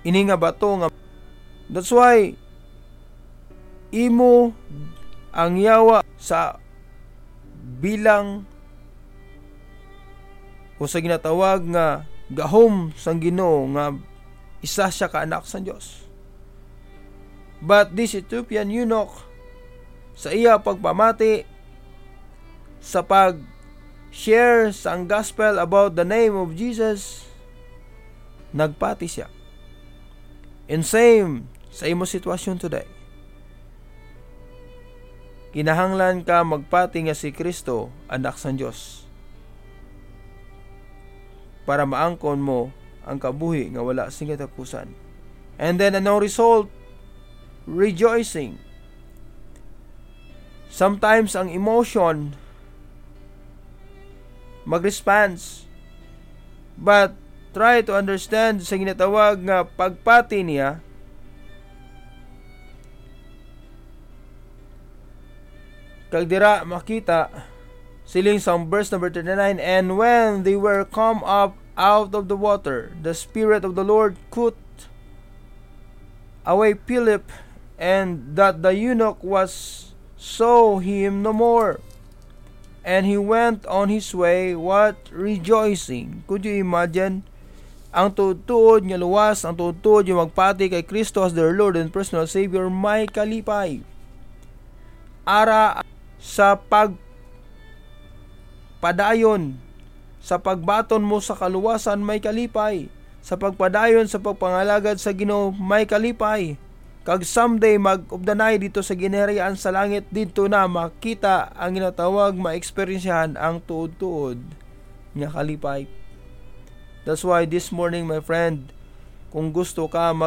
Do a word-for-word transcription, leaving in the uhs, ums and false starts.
ini nga bato nga. That's why imo ang yawa sa bilang o sa ginatawag nga gahom sang Ginoo nga isa siya ka anak sa Dios. But this Ethiopian eunuch sa iya pagpamati sa pag share sa gospel about the name of Jesus, nagpati siya. And same sa imo sitwasyon today. Kinahanglan ka magpati nga si Kristo anak sa Dios para maangkon mo ang kabuhi nga wala sing katapusan. And then ano result? Rejoicing. Sometimes ang emotion mag-response, but try to understand sa ginatawag nga pagpati niya. Kag dira makita siling sa verse number thirty-nine, and when they were come up out of the water, the Spirit of the Lord cut away Philip, and that the eunuch was saw him no more, and he went on his way, what? Rejoicing. Could you imagine? Ang tutuod nga luwas, ang tutuod yung magpati kay Kristo as their Lord and personal Savior, may kalipay. Ara sa pagpadayon, sa pagbaton mo sa kaluwasan, may kalipay. Sa pagpadayon, sa pagpangalagad sa Ginoo, may kalipay. Kag someday mag-ubdanay dito sa ginerian sa langit, dito na makita ang ginatawag, ma-experiensyahan ang tuod-tuod nga kalipay. That's why this morning, my friend, kung gusto ka mag